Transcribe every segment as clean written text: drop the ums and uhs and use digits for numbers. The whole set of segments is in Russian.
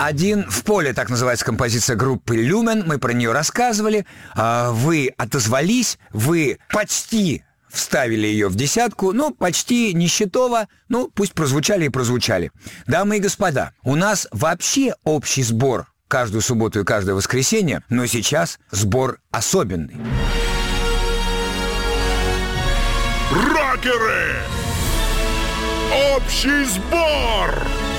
«Один в поле», так называется композиция группы «Люмен». Мы про нее рассказывали. Вы отозвались, вы почти вставили ее в десятку, почти нищетово, пусть прозвучали и прозвучали. Дамы и господа, у нас вообще общий сбор каждую субботу и каждое воскресенье, но сейчас сбор особенный. Рокеры! Общий сбор!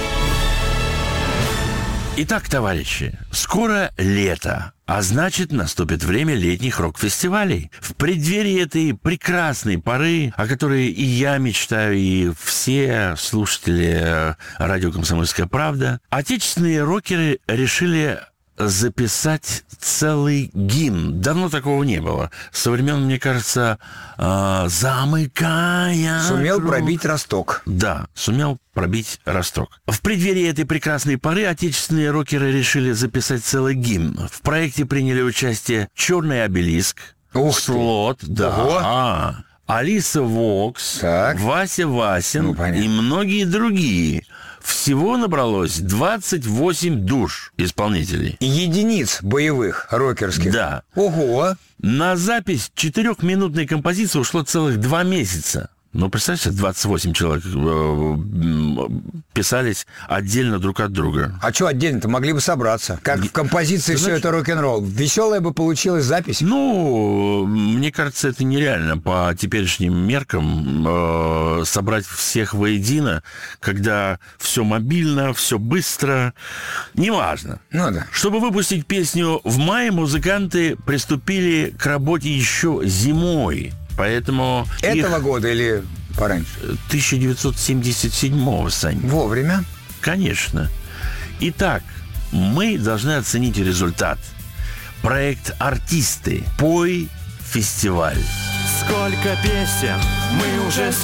Итак, товарищи, скоро лето, а значит, наступит время летних рок-фестивалей. В преддверии этой прекрасной поры, о которой и я мечтаю, и все слушатели радио «Комсомольская правда», отечественные рокеры решили записать целый гимн. Давно такого не было. Со времен, мне кажется, «Замыкая Сумел круг». пробить росток. Да, сумел пробить росток. В преддверии этой прекрасной поры отечественные рокеры решили записать целый гимн. В проекте приняли участие «Черный обелиск», Ух ты. «Слот», да, Алиса Вокс, Так. Вася Васин понятно. и многие другие. Всего набралось 28 душ исполнителей. Единиц боевых рокерских. Да. Ого! На запись 4-минутной композиции ушло целых 2 месяца. Представьте, 28 человек писались отдельно друг от друга. А что отдельно-то? Могли бы собраться. Как в композиции «Все это рок-н-ролл». Веселая бы получилась запись. Мне кажется, это нереально по теперешним меркам собрать всех воедино, когда все мобильно, все быстро. Неважно. Да. Чтобы выпустить песню в мае, музыканты приступили к работе еще зимой. Поэтому Этого года или пораньше? 1977-го, Сань. Вовремя. Конечно. Итак, мы должны оценить результат. Проект «Артисты. Пой. Фестиваль». Сколько песен мы уже